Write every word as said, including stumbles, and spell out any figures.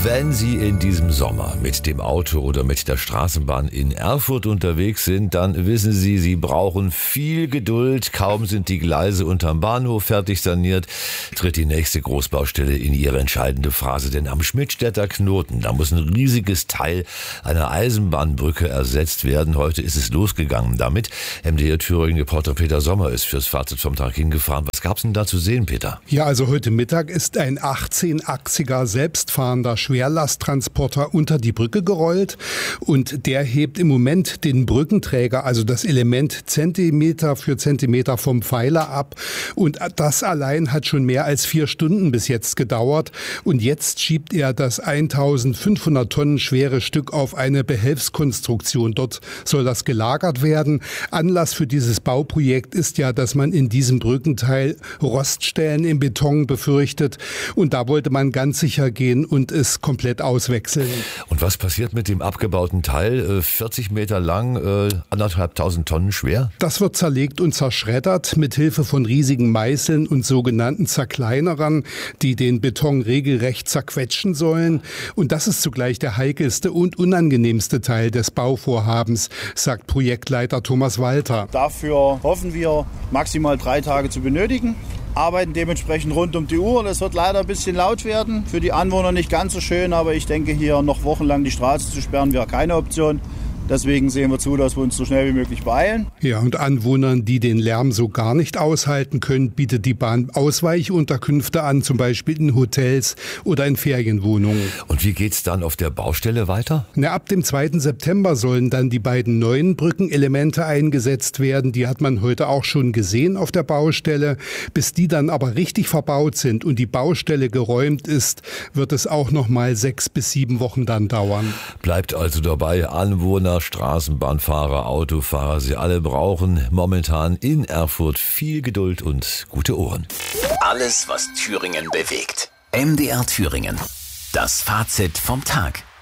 Wenn Sie in diesem Sommer mit dem Auto oder mit der Straßenbahn in Erfurt unterwegs sind, dann wissen Sie, Sie brauchen viel Geduld. Kaum sind die Gleise unterm Bahnhof fertig saniert, tritt die nächste Großbaustelle in ihre entscheidende Phase. Denn am Schmidtstädter Knoten, da muss ein riesiges Teil einer Eisenbahnbrücke ersetzt werden. Heute ist es losgegangen damit. M D R Thüringen-Reporter Peter Sommer ist fürs Fazit vom Tag hingefahren. Was gab's denn da zu sehen, Peter? Ja, also heute Mittag ist ein achtzehnachsiger selbstfahrender Schwerlasttransporter unter die Brücke gerollt und der hebt im Moment den Brückenträger, also das Element Zentimeter für Zentimeter vom Pfeiler ab, und das allein hat schon mehr als vier Stunden bis jetzt gedauert und jetzt schiebt er das eintausendfünfhundert Tonnen schwere Stück auf eine Behelfskonstruktion. Dort soll das gelagert werden. Anlass für dieses Bauprojekt ist ja, dass man in diesem Brückenteil Roststellen im Beton befürchtet und da wollte man ganz sicher gehen und es komplett auswechseln. Und was passiert mit dem abgebauten Teil? vierzig Meter lang, äh, anderthalbtausend Tonnen schwer? Das wird zerlegt und zerschreddert mit Hilfe von riesigen Meißeln und sogenannten Zerkleinerern, die den Beton regelrecht zerquetschen sollen. Und das ist zugleich der heikelste und unangenehmste Teil des Bauvorhabens, sagt Projektleiter Thomas Walter. Dafür hoffen wir, maximal drei Tage zu benötigen. Arbeiten dementsprechend rund um die Uhr. Das wird leider ein bisschen laut werden. Für die Anwohner nicht ganz so schön, aber ich denke, hier noch wochenlang die Straße zu sperren, wäre keine Option. Deswegen sehen wir zu, dass wir uns so schnell wie möglich beeilen. Ja, und Anwohnern, die den Lärm so gar nicht aushalten können, bietet die Bahn Ausweichunterkünfte an, zum Beispiel in Hotels oder in Ferienwohnungen. Und wie geht's dann auf der Baustelle weiter? Na, ab dem zweiten September sollen dann die beiden neuen Brückenelemente eingesetzt werden. Die hat man heute auch schon gesehen auf der Baustelle. Bis die dann aber richtig verbaut sind und die Baustelle geräumt ist, wird es auch noch mal sechs bis sieben Wochen dann dauern. Bleibt also dabei, Anwohner, Straßenbahnfahrer, Autofahrer, sie alle brauchen momentan in Erfurt viel Geduld und gute Ohren. Alles, was Thüringen bewegt. M D R Thüringen. Das Fazit vom Tag.